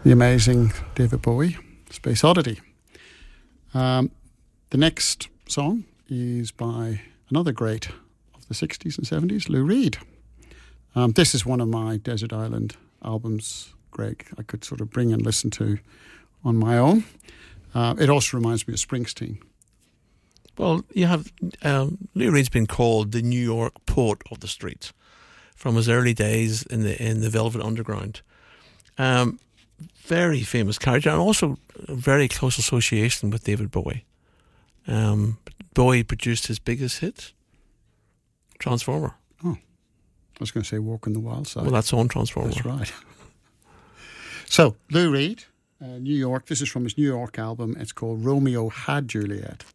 the amazing David Bowie, Space Oddity. The next song is by another great of the 60s and 70s, Lou Reed. This is one of my Desert Island albums, Greg, I could sort of bring and listen to on my own. It also reminds me of Springsteen. Well, you have Lou Reed's been called the New York poet of the streets from his early days in the Velvet Underground. Very famous character, and also a very close association with David Bowie. Bowie produced his biggest hit, Transformer. Oh, I was going to say Walk on the Wild Side. Well, that's on Transformer. That's right. So, Lou Reed, New York. This is from his New York album. It's called Romeo Had Juliet.